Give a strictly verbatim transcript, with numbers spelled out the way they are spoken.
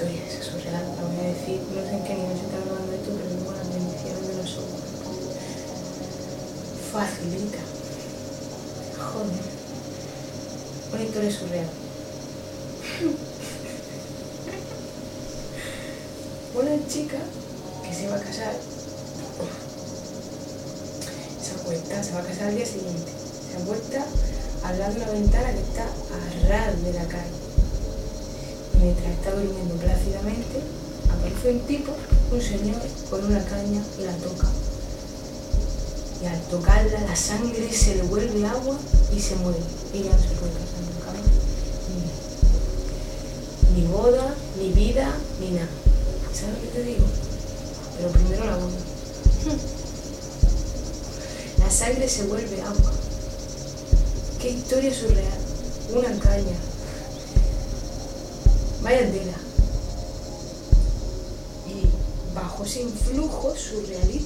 historia esa surreal? La voy a decir, no sé en qué nivel se está grabando esto, pero luego las bendiciones de los ojos. Facilita. Joder. Una historia surreal. Una chica que se va a casar, se acuesta, se va a casar al día siguiente, se acuesta al lado de una ventana que está a ras de la calle. Y mientras está durmiendo plácidamente, aparece un tipo, un señor, con una caña y la toca. Y al tocarla, la sangre se le vuelve agua y se muere. Ella no se puede casar nunca más. Ni, ni boda, ni vida, ni nada. ¿Sabes lo que te digo? Pero primero la boda. La sangre se vuelve agua. Qué historia surreal. Una caña. Vaya tela. Y bajo ese influjo surrealista